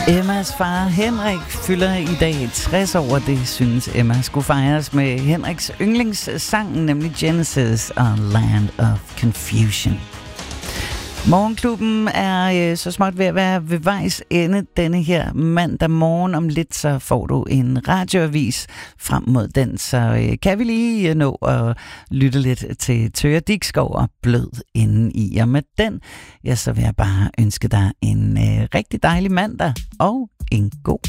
Emmas far Henrik fylder i dag 60 år. Det synes Emma skulle fejres med Henriks yndlingssang, nemlig Genesis og Land of Confusion. Morgenklubben er så småt ved at være ved vejs ende denne her mandag morgen. Om lidt så får du en radioavis frem mod den, så kan vi lige nå at lytte lidt til Tøre Dikskov og Blød inden i. Og med den, ja, så vil jeg bare ønske dig en rigtig dejlig mandag og en god